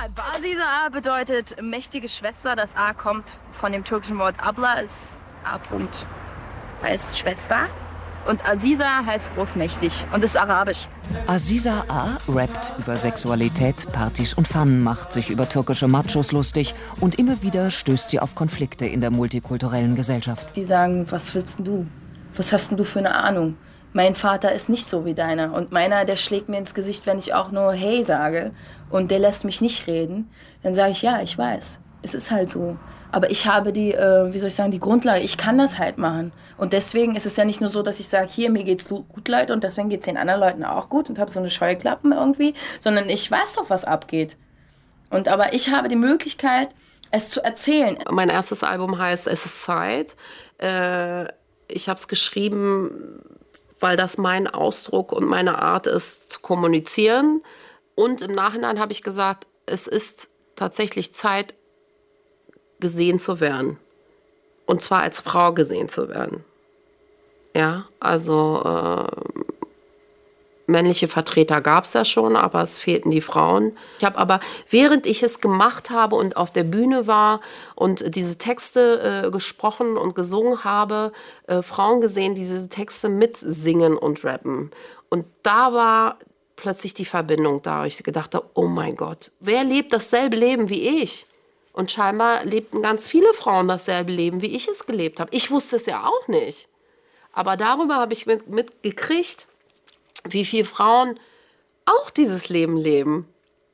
Aziza A bedeutet mächtige Schwester. Das A kommt von dem türkischen Wort Abla, ist A. heißt Schwester. Und Aziza heißt großmächtig und ist arabisch. Aziza A. rappt über Sexualität, Partys und Fun, macht sich über türkische Machos lustig und immer wieder stößt sie auf Konflikte in der multikulturellen Gesellschaft. Die sagen, was willst denn du? Was hast denn du für eine Ahnung? Mein Vater ist nicht so wie deiner und meiner, der schlägt mir ins Gesicht, wenn ich auch nur hey sage und der lässt mich nicht reden. Dann sage ich, ja, ich weiß, es ist halt so. Aber ich habe die, die Grundlage, ich kann das halt machen. Und deswegen ist es ja nicht nur so, dass ich sage, hier, mir geht's gut, Leute, und deswegen geht's den anderen Leuten auch gut und habe so eine Scheuklappen irgendwie, sondern ich weiß doch, was abgeht. Aber ich habe die Möglichkeit, es zu erzählen. Mein erstes Album heißt Es ist Zeit. Ich habe es geschrieben, weil das mein Ausdruck und meine Art ist, zu kommunizieren. Und im Nachhinein habe ich gesagt, es ist tatsächlich Zeit, gesehen zu werden. Und zwar als Frau gesehen zu werden. Ja, also männliche Vertreter gab es ja schon, aber es fehlten die Frauen. Ich habe aber, während ich es gemacht habe und auf der Bühne war und diese Texte gesprochen und gesungen habe, Frauen gesehen, die diese Texte mitsingen und rappen. Und da war plötzlich die Verbindung da. Ich dachte, oh mein Gott, wer lebt dasselbe Leben wie ich? Und scheinbar lebten ganz viele Frauen dasselbe Leben, wie ich es gelebt habe. Ich wusste es ja auch nicht. Aber darüber habe ich mitgekriegt, wie viele Frauen auch dieses Leben leben.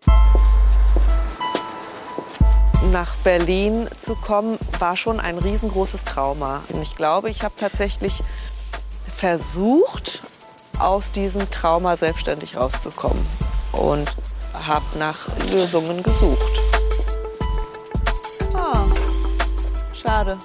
Nach Berlin zu kommen, war schon ein riesengroßes Trauma. Und ich glaube, ich habe tatsächlich versucht, aus diesem Trauma selbstständig rauszukommen. Und habe nach Lösungen gesucht. Ah, schade.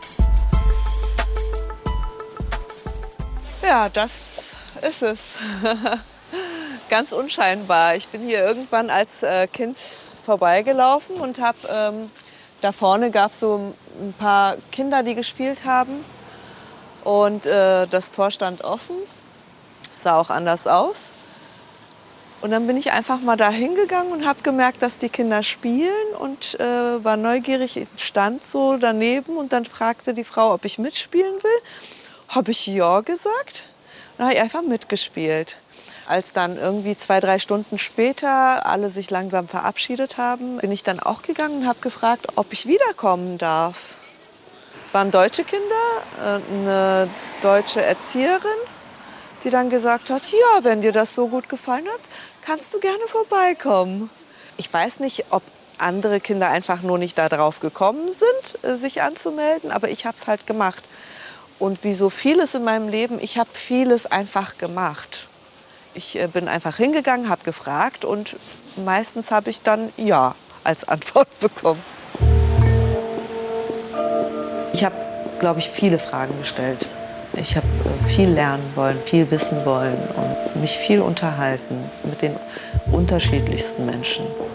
Ja, das ist es. Ganz unscheinbar. Ich bin hier irgendwann als Kind vorbeigelaufen und habe da vorne gab es so ein paar Kinder, die gespielt haben. Und das Tor stand offen, sah auch anders aus. Und dann bin ich einfach mal da hingegangen und habe gemerkt, dass die Kinder spielen und war neugierig. Ich stand so daneben und dann fragte die Frau, ob ich mitspielen will. Habe ich ja gesagt. Dann habe ich einfach mitgespielt. Als dann irgendwie 2, 3 Stunden später alle sich langsam verabschiedet haben, bin ich dann auch gegangen und habe gefragt, ob ich wiederkommen darf. Es waren deutsche Kinder, eine deutsche Erzieherin, die dann gesagt hat, ja, wenn dir das so gut gefallen hat, kannst du gerne vorbeikommen. Ich weiß nicht, ob andere Kinder einfach nur nicht darauf gekommen sind, sich anzumelden, aber ich habe es halt gemacht. Und wie so vieles in meinem Leben, ich habe vieles einfach gemacht. Ich bin einfach hingegangen, habe gefragt und meistens habe ich dann Ja als Antwort bekommen. Ich habe, glaube ich, viele Fragen gestellt. Ich habe viel lernen wollen, viel wissen wollen und mich viel unterhalten mit den unterschiedlichsten Menschen.